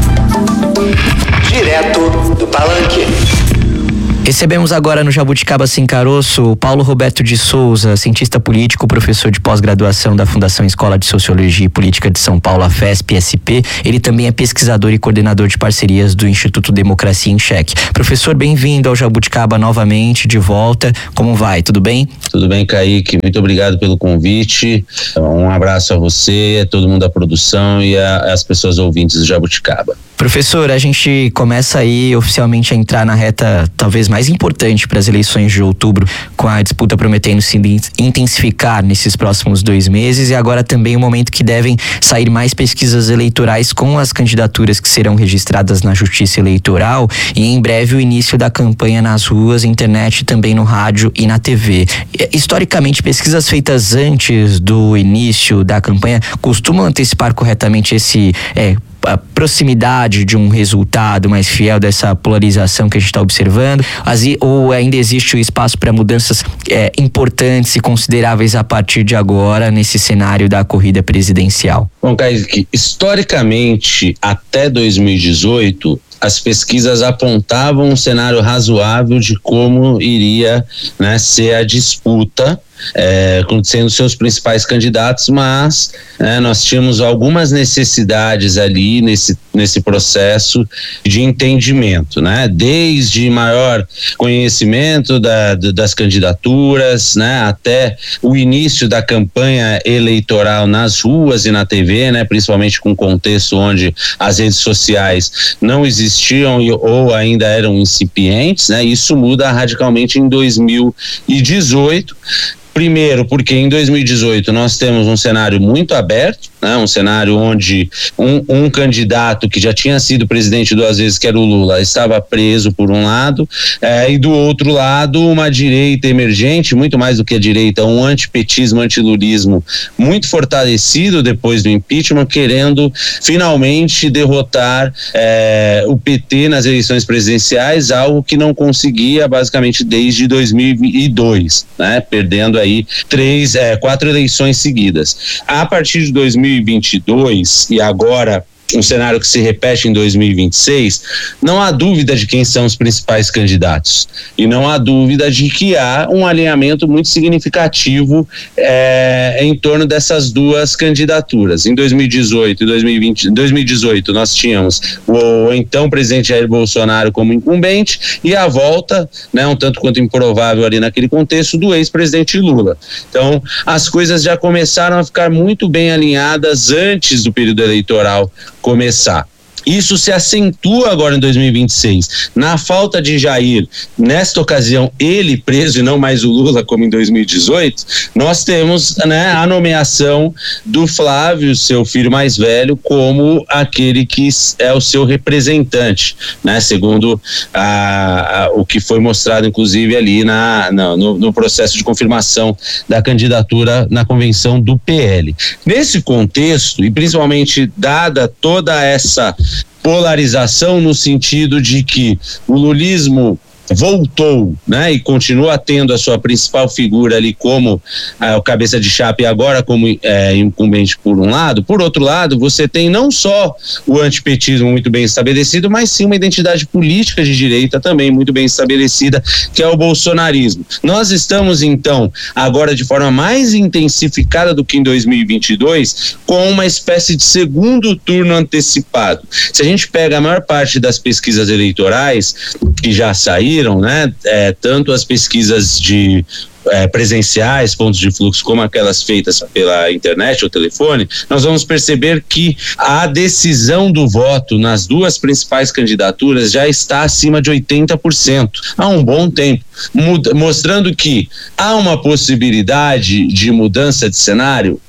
Direto do Palanque. Recebemos agora no Jabuticaba Sem Caroço o Paulo Roberto de Souza, cientista político, professor de pós-graduação da Fundação Escola de Sociologia e Política de São Paulo, a FESP-SP. Ele também é pesquisador e coordenador de parcerias do Instituto Democracia em Cheque. Professor, bem-vindo ao Jabuticaba novamente, de volta. Como vai? Tudo bem? Tudo bem, Kaique. Muito obrigado pelo convite. Um abraço a você, a todo mundo da produção e às pessoas ouvintes do Jabuticaba. Professor, a gente começa aí oficialmente a entrar na reta talvez mais importante para as eleições de outubro, com a disputa prometendo se intensificar nesses próximos 2 meses, e agora também o momento que devem sair mais pesquisas eleitorais com as candidaturas que serão registradas na Justiça Eleitoral, e em breve o início da campanha nas ruas, internet, também no rádio e na TV. Historicamente, pesquisas feitas antes do início da campanha costumam antecipar corretamente a proximidade de um resultado mais fiel dessa polarização que a gente está observando, ou ainda existe o espaço para mudanças importantes e consideráveis a partir de agora nesse cenário da corrida presidencial? Bom, Kaique, historicamente até 2018 as pesquisas apontavam um cenário razoável de como iria, né, ser a disputa, sendo seus principais candidatos, mas nós tínhamos algumas necessidades ali nesse processo de entendimento, né? Desde maior conhecimento das candidaturas, né? Até o início da campanha eleitoral nas ruas e na TV, né? Principalmente com contexto onde as redes sociais não existiam ou ainda eram incipientes, né? Isso muda radicalmente em 2018. Primeiro, porque em 2018 nós temos um cenário muito aberto, né? Um cenário onde um candidato que já tinha sido presidente 2 vezes, que era o Lula, estava preso por um lado, e do outro lado uma direita emergente, muito mais do que a direita, um antipetismo, antilulismo muito fortalecido depois do impeachment, querendo finalmente derrotar o PT nas eleições presidenciais, algo que não conseguia basicamente desde 2002, né? Perdendo aí 4 eleições seguidas. A partir de 2022 e agora um cenário que se repete em 2026, não há dúvida de quem são os principais candidatos e não há dúvida de que há um alinhamento muito significativo em torno dessas duas candidaturas. Em 2018 e 2018 nós tínhamos o então presidente Jair Bolsonaro como incumbente e a volta, né, um tanto quanto improvável ali naquele contexto, do ex-presidente Lula. Então as coisas já começaram a ficar muito bem alinhadas antes do período eleitoral começar. Isso se acentua agora em 2026. Na falta de Jair, nesta ocasião, ele preso e não mais o Lula, como em 2018, nós temos, né, a nomeação do Flávio, seu filho mais velho, como aquele que é o seu representante, né, segundo o que foi mostrado, inclusive, ali no processo de confirmação da candidatura na convenção do PL. Nesse contexto, e principalmente dada toda essa polarização no sentido de que o lulismo voltou, né, e continua tendo a sua principal figura ali como o cabeça de chapa e agora como incumbente por um lado. Por outro lado, você tem não só o antipetismo muito bem estabelecido, mas sim uma identidade política de direita também muito bem estabelecida, que é o bolsonarismo. Nós estamos então agora de forma mais intensificada do que em 2022 com uma espécie de segundo turno antecipado. Se a gente pega a maior parte das pesquisas eleitorais que já saíram, né, tanto as pesquisas de presenciais, pontos de fluxo, como aquelas feitas pela internet ou telefone, nós vamos perceber que a decisão do voto nas duas principais candidaturas já está acima de 80% há um bom tempo, mostrando que há uma possibilidade de mudança de cenário?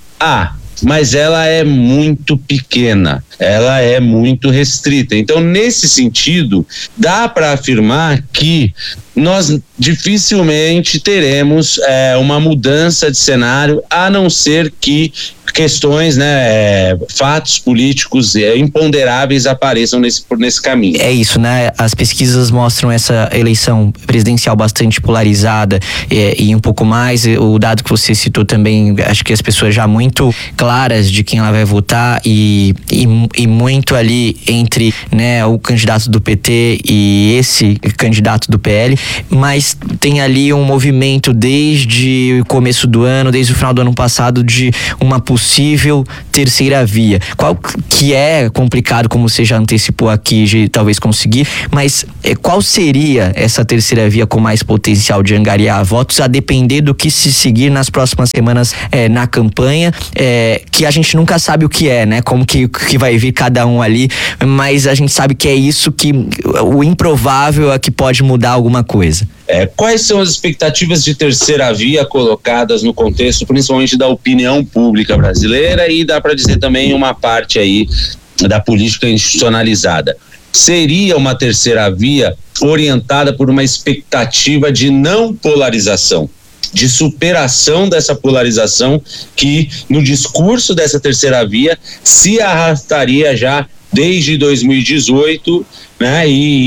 Mas ela é muito pequena, ela é muito restrita. Então, nesse sentido, dá para afirmar que nós dificilmente teremos uma mudança de cenário, a não ser que questões, né, fatos políticos imponderáveis apareçam nesse caminho. É isso, né? As pesquisas mostram essa eleição presidencial bastante polarizada e um pouco mais. O dado que você citou também, acho que as pessoas já muito claras de quem ela vai votar e muito ali entre, né, o candidato do PT e esse candidato do PL, mas tem ali um movimento desde o começo do ano, desde o final do ano passado, de uma possível terceira via. Qual que é complicado, como você já antecipou aqui, de talvez conseguir, mas qual seria essa terceira via com mais potencial de angariar votos, a depender do que se seguir nas próximas semanas na campanha, que a gente nunca sabe o que é, né? Como que vai vir cada um ali, mas a gente sabe que é isso que o improvável é que pode mudar alguma coisa. Quais são as expectativas de terceira via colocadas no contexto, principalmente da opinião pública brasileira e dá para dizer também uma parte aí da política institucionalizada? Seria uma terceira via orientada por uma expectativa de não polarização, de superação dessa polarização que no discurso dessa terceira via se arrastaria já desde 2018, né,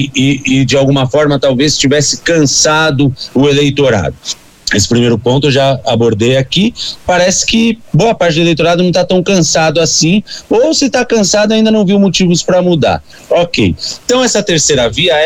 e de alguma forma talvez tivesse cansado o eleitorado. Esse primeiro ponto eu já abordei aqui. Parece que boa parte do eleitorado não está tão cansado assim, ou se está cansado ainda não viu motivos para mudar. Ok. Então essa terceira via,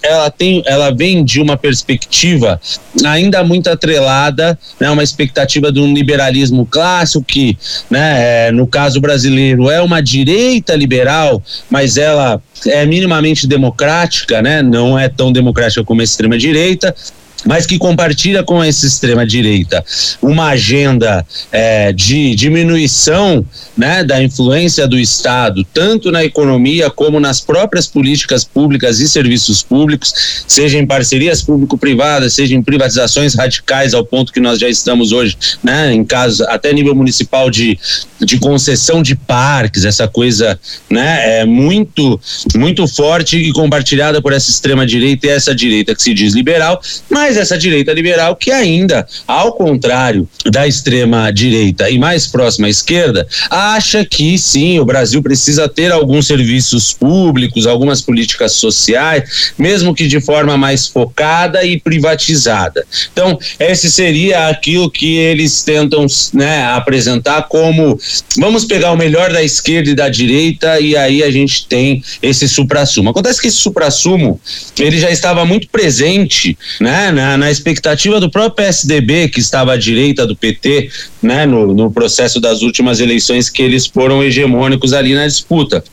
ela vem de uma perspectiva ainda muito atrelada, né, uma expectativa de um liberalismo clássico que, né, no caso brasileiro é uma direita liberal, mas ela é minimamente democrática, né, não é tão democrática como a extrema direita, mas que compartilha com essa extrema-direita uma agenda de diminuição, né, da influência do Estado, tanto na economia como nas próprias políticas públicas e serviços públicos, seja em parcerias público-privadas, seja em privatizações radicais, ao ponto que nós já estamos hoje, né, em casos até nível municipal de concessão de parques, essa coisa, né, muito, muito forte e compartilhada por essa extrema-direita e essa direita que se diz liberal, mas essa direita liberal que ainda, ao contrário da extrema-direita e mais próxima à esquerda, acha que sim, o Brasil precisa ter alguns serviços públicos, algumas políticas sociais, mesmo que de forma mais focada e privatizada. Então, esse seria aquilo que eles tentam, né, apresentar como vamos pegar o melhor da esquerda e da direita e aí a gente tem esse suprassumo. Acontece que esse suprassumo, ele já estava muito presente, né, na expectativa do próprio PSDB, que estava à direita do PT, né, no processo das últimas eleições, que eles foram hegemônicos ali na disputa.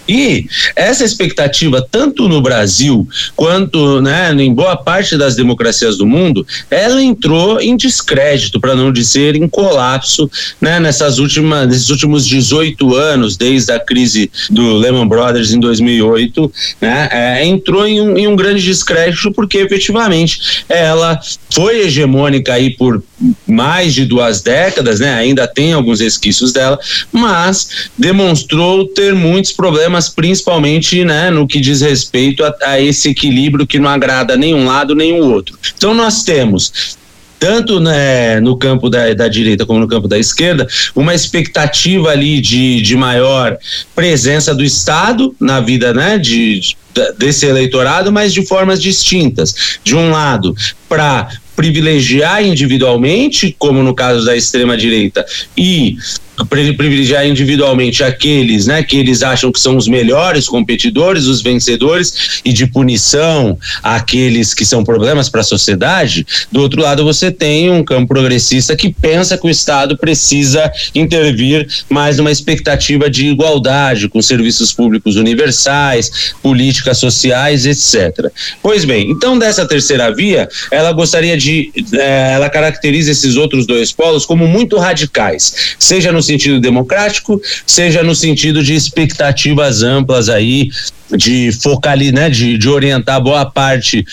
E essa expectativa, tanto no Brasil quanto, né, em boa parte das democracias do mundo, ela entrou em descrédito, para não dizer em colapso, né, nesses últimos 18 anos, desde a crise do Lehman Brothers em 2008, né, entrou em um grande descrédito, porque efetivamente ela foi hegemônica aí por mais de 2 décadas, né, ainda tem alguns resquícios dela, mas demonstrou ter muitos problemas, principalmente, né, no que diz respeito a esse equilíbrio que não agrada nem um lado nem o outro. Então nós temos, tanto, né, no campo da direita como no campo da esquerda, uma expectativa ali de maior presença do Estado na vida, né, desse eleitorado, mas de formas distintas. De um lado, para privilegiar individualmente, como no caso da extrema-direita, e privilegiar individualmente aqueles, né, que eles acham que são os melhores competidores, os vencedores, e de punição àqueles que são problemas para a sociedade. Do outro lado, você tem um campo progressista que pensa que o Estado precisa intervir mais numa expectativa de igualdade, com serviços públicos universais, políticas sociais, etc. Pois bem, então dessa terceira via, ela gostaria ela caracteriza esses outros 2 polos como muito radicais, seja no sentido democrático, seja no sentido de expectativas amplas aí, de focalizar, né, de orientar boa parte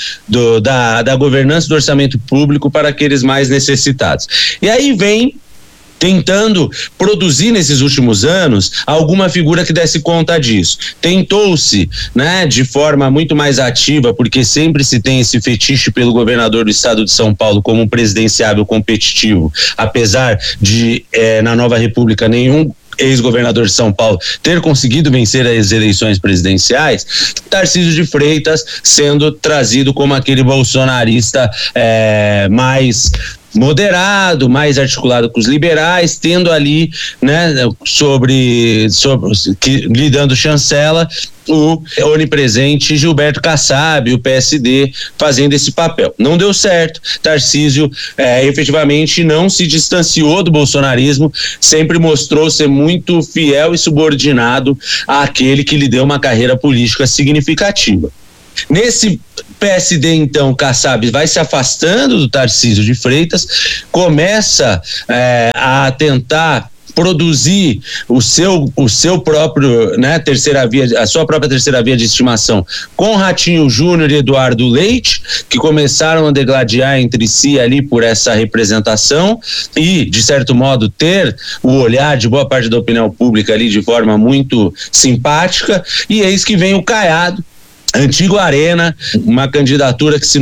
da governança do orçamento público para aqueles mais necessitados. E aí vem tentando produzir nesses últimos anos alguma figura que desse conta disso. Tentou-se, né, de forma muito mais ativa, porque sempre se tem esse fetiche pelo governador do estado de São Paulo como um presidenciável competitivo, apesar de, na Nova República, nenhum ex-governador de São Paulo ter conseguido vencer as eleições presidenciais, Tarcísio de Freitas sendo trazido como aquele bolsonarista mais moderado, mais articulado com os liberais, tendo ali, né, lhe dando chancela o onipresente Gilberto Kassab, o PSD, fazendo esse papel. Não deu certo. Tarcísio efetivamente não se distanciou do bolsonarismo, sempre mostrou ser muito fiel e subordinado àquele que lhe deu uma carreira política significativa. Nesse PSD, então, Kassab vai se afastando do Tarcísio de Freitas, começa a tentar produzir o seu próprio, né, terceira via, a sua própria terceira via de estimação, com Ratinho Júnior e Eduardo Leite, que começaram a degladiar entre si ali por essa representação e, de certo modo, ter o olhar de boa parte da opinião pública ali de forma muito simpática. E eis que vem o Caiado, antigo Arena, uma candidatura que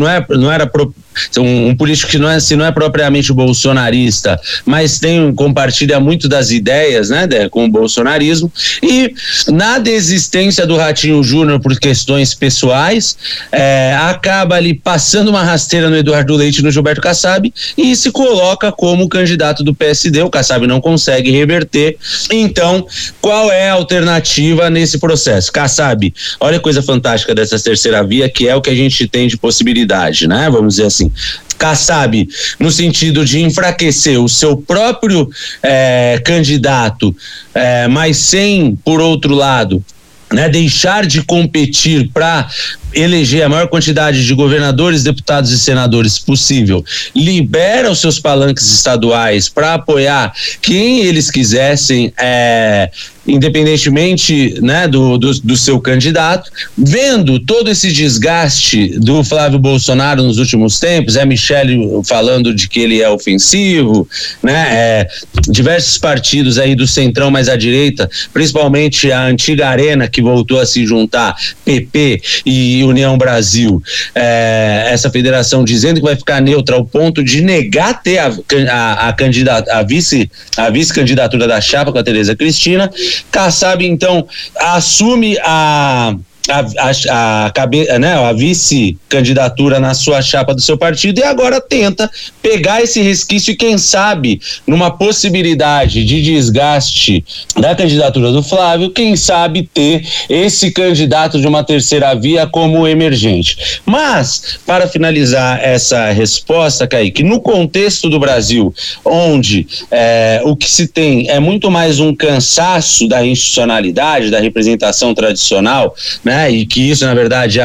um político que se não é propriamente bolsonarista, mas compartilha muito das ideias, né, com o bolsonarismo, e na desistência do Ratinho Júnior por questões pessoais, acaba ali passando uma rasteira no Eduardo Leite e no Gilberto Kassab e se coloca como candidato do PSD. O Kassab não consegue reverter. Então, qual é a alternativa nesse processo? Kassab, olha a coisa fantástica dessa terceira via, que é o que a gente tem de possibilidade, né? Vamos dizer assim, Kassab, no sentido de enfraquecer o seu próprio candidato, mas sem, por outro lado, né, deixar de competir para eleger a maior quantidade de governadores, deputados e senadores possível, libera os seus palanques estaduais para apoiar quem eles quisessem, independentemente, né, do seu candidato. Vendo todo esse desgaste do Flávio Bolsonaro nos últimos tempos, Michele falando de que ele é ofensivo, né, diversos partidos aí do centrão mais à direita, principalmente a antiga Arena, que voltou a se juntar, PP e União Brasil, essa federação dizendo que vai ficar neutra ao ponto de negar ter a vice-candidatura da chapa com a Tereza Cristina. Kassab, então, assume a a vice-candidatura na sua chapa do seu partido, e agora tenta pegar esse resquício e, quem sabe, numa possibilidade de desgaste da candidatura do Flávio, quem sabe ter esse candidato de uma terceira via como emergente. Mas, para finalizar essa resposta, Kaique, no contexto do Brasil, onde o que se tem é muito mais um cansaço da institucionalidade, da representação tradicional, né? E que isso, na verdade,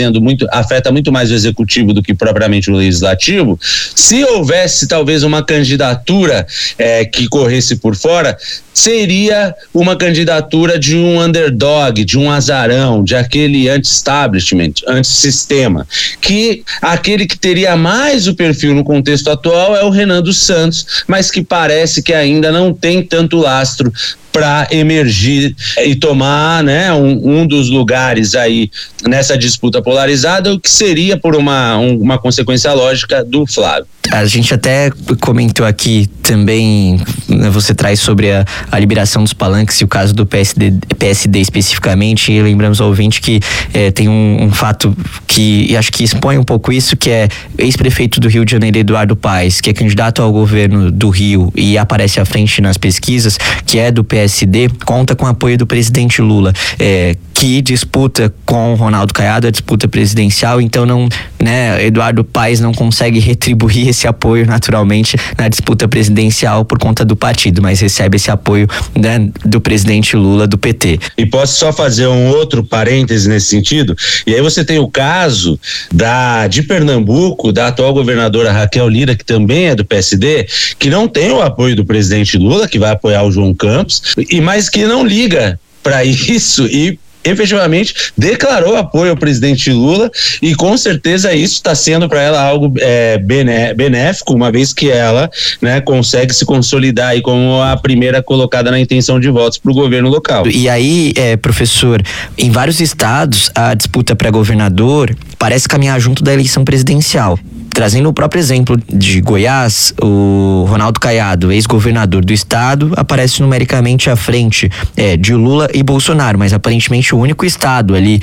afeta muito mais o executivo do que propriamente o legislativo. Se houvesse talvez uma candidatura que corresse por fora, seria uma candidatura de um underdog, de um azarão, de aquele anti-establishment, anti-sistema, que aquele que teria mais o perfil no contexto atual é o Renan dos Santos, mas que parece que ainda não tem tanto lastro para emergir e tomar, né, um dos lugares aí nessa disputa polarizada, o que seria por uma consequência lógica do Flávio. A gente até comentou aqui também, né, você traz sobre a liberação dos palanques e o caso do PSD especificamente, e lembramos ao ouvinte que tem um fato que acho que expõe um pouco isso, que é ex-prefeito do Rio de Janeiro, Eduardo Paes, que é candidato ao governo do Rio e aparece à frente nas pesquisas, que é do PSD, conta com o apoio do presidente Lula, que disputa com o Ronaldo Caiado a disputa presidencial, então Eduardo Paes não consegue retribuir esse apoio naturalmente na disputa presidencial por conta do partido, mas recebe esse apoio, né, do presidente Lula do PT. E posso só fazer um outro parêntese nesse sentido? E aí você tem o caso de Pernambuco, da atual governadora Raquel Lira, que também é do PSD, que não tem o apoio do presidente Lula, que vai apoiar o João Campos, mas que não liga para isso e efetivamente declarou apoio ao presidente Lula, e com certeza isso está sendo para ela algo benéfico, uma vez que ela, né, consegue se consolidar aí como a primeira colocada na intenção de votos para o governo local. E aí, professor, em vários estados a disputa para governador parece caminhar junto da eleição presidencial. Trazendo o próprio exemplo de Goiás, o Ronaldo Caiado, ex-governador do estado, aparece numericamente à frente de Lula e Bolsonaro, mas aparentemente o único estado ali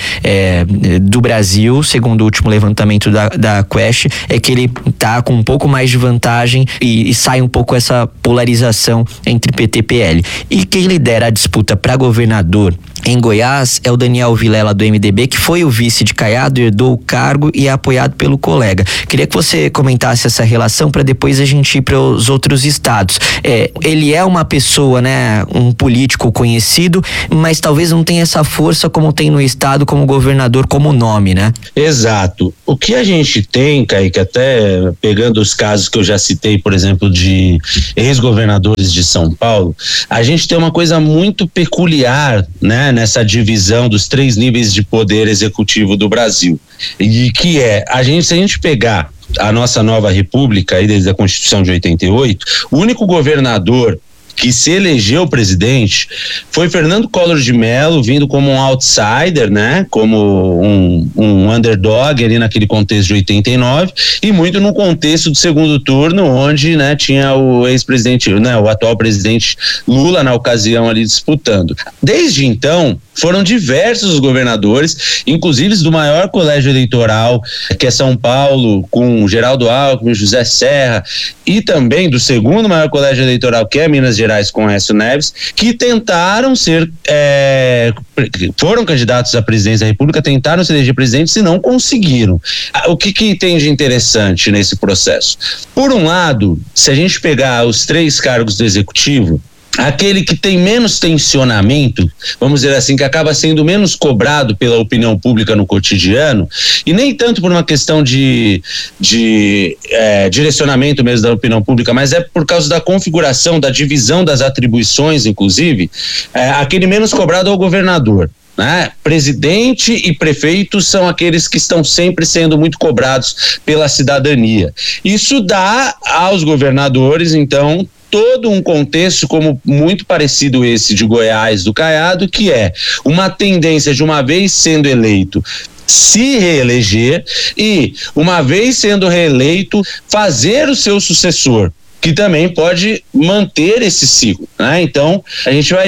do Brasil, segundo o último levantamento da Quest, é que ele tá com um pouco mais de vantagem e sai um pouco essa polarização entre PT e PL. E quem lidera a disputa para governador em Goiás é o Daniel Vilela, do MDB, que foi o vice de Caiado, herdou o cargo e é apoiado pelo colega. Queria que você comentasse essa relação para depois a gente ir para os outros estados. Ele é uma pessoa, né, um político conhecido, mas talvez não tenha essa força como tem no estado, como governador, como nome, né? Exato. O que a gente tem, Kaique, até pegando os casos que eu já citei, por exemplo, de ex-governadores de São Paulo, a gente tem uma coisa muito peculiar, né, nessa divisão dos 3 níveis de poder executivo do Brasil. E que se a gente pegar a nossa nova república aí desde a Constituição de 88, o único governador que se elegeu presidente foi Fernando Collor de Mello, vindo como um outsider, né, como um underdog ali naquele contexto de 89, e muito no contexto do segundo turno, onde, né, tinha o ex-presidente, né, o atual presidente Lula na ocasião ali disputando. Desde então foram diversos os governadores, inclusive do maior colégio eleitoral, que é São Paulo, com Geraldo Alckmin, José Serra, e também do segundo maior colégio eleitoral, que é Minas Gerais, com Aécio Neves, que tentaram foram candidatos à presidência da República, tentaram se eleger presidentes e não conseguiram. O que tem de interessante nesse processo? Por um lado, se a gente pegar os 3 cargos do executivo, aquele que tem menos tensionamento, vamos dizer assim, que acaba sendo menos cobrado pela opinião pública no cotidiano, e nem tanto por uma questão de direcionamento mesmo da opinião pública, mas é por causa da configuração, da divisão das atribuições, inclusive, aquele menos cobrado é o governador. Né? Presidente e prefeito são aqueles que estão sempre sendo muito cobrados pela cidadania. Isso dá aos governadores, então, todo um contexto como muito parecido esse de Goiás, do Caiado, que é uma tendência de, uma vez sendo eleito, se reeleger, e uma vez sendo reeleito, fazer o seu sucessor, que também pode manter esse ciclo, né? Então, a gente vai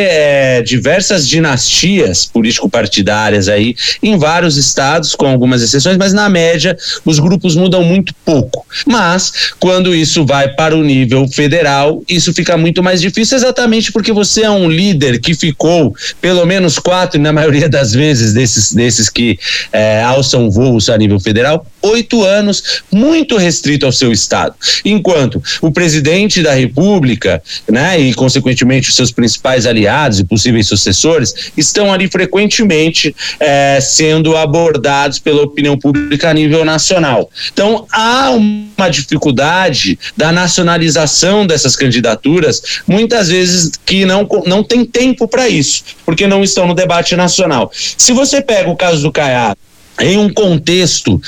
ver diversas dinastias político-partidárias aí em vários estados, com algumas exceções, mas na média os grupos mudam muito pouco. Mas, quando isso vai para o nível federal, isso fica muito mais difícil, exatamente porque você é um líder que ficou pelo menos 4, e na maioria das vezes desses que alçam voos a nível federal, 8 anos, muito restrito ao seu estado. Enquanto o presidente da República, né, e consequentemente os seus principais aliados e possíveis sucessores, estão ali frequentemente sendo abordados pela opinião pública a nível nacional. Então, há uma dificuldade da nacionalização dessas candidaturas, muitas vezes que não tem tempo para isso, porque não estão no debate nacional. Se você pega o caso do Caiado, em um contexto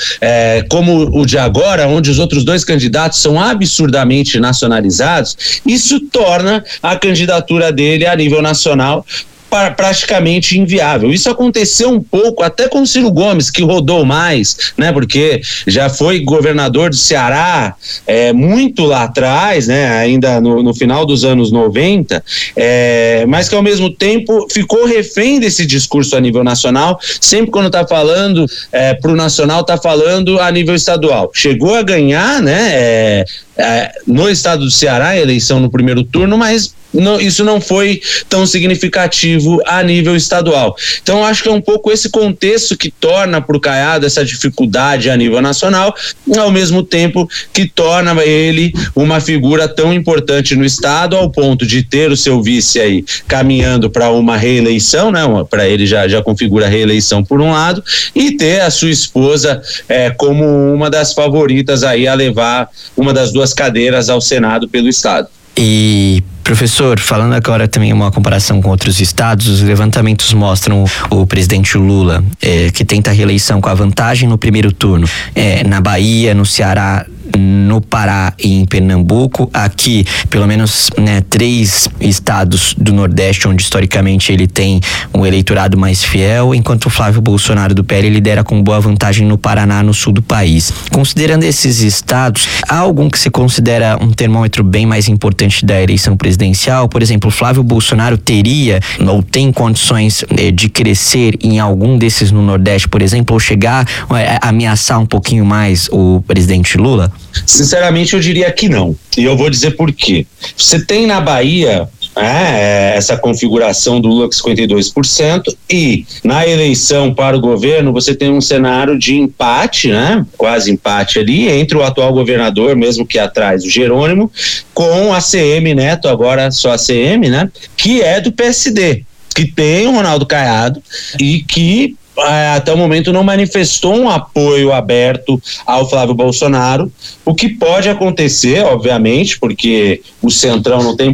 como o de agora, onde os outros 2 candidatos são absurdamente nacionalizados, isso torna a candidatura dele a nível nacional praticamente inviável. Isso aconteceu um pouco até com o Ciro Gomes, que rodou mais, né? Porque já foi governador do Ceará muito lá atrás, né? Ainda no final dos anos 90, mas que ao mesmo tempo ficou refém desse discurso a nível nacional. Sempre quando está falando para o nacional, está falando a nível estadual. Chegou a ganhar, né? No estado do Ceará, a eleição no primeiro turno, mas isso não foi tão significativo a nível estadual. Então, acho que é um pouco esse contexto que torna para o Caiado essa dificuldade a nível nacional, ao mesmo tempo que torna ele uma figura tão importante no estado, ao ponto de ter o seu vice aí caminhando para uma reeleição, né? Para ele já configura a reeleição por um lado, e ter a sua esposa como uma das favoritas aí a levar uma das 2 cadeiras ao Senado pelo estado. E, professor, falando agora também uma comparação com outros estados, os levantamentos mostram o presidente Lula, que tenta a reeleição com a vantagem no primeiro turno, na Bahia, no Ceará, no Pará e em Pernambuco. Aqui, pelo menos, 3 estados do Nordeste, onde historicamente ele tem um eleitorado mais fiel, enquanto o Flávio Bolsonaro do PL lidera com boa vantagem no Paraná, no sul do país. Considerando esses estados, há algum que se considera um termômetro bem mais importante da eleição presidencial? Por exemplo, o Flávio Bolsonaro teria ou tem condições de crescer em algum desses no Nordeste, por exemplo, ou chegar a ameaçar um pouquinho mais o presidente Lula? Sinceramente, eu diria que não. E eu vou dizer por quê. Você tem na Bahia essa configuração do Lula com 52%, e na eleição para o governo você tem um cenário de empate, né? Quase empate ali, entre o atual governador, mesmo que atrás, o Jerônimo, com a ACM Neto, agora só a ACM, né? Que é do PSD, que tem o Ronaldo Caiado e que até o momento não manifestou um apoio aberto ao Flávio Bolsonaro, o que pode acontecer, obviamente, porque o Centrão não tem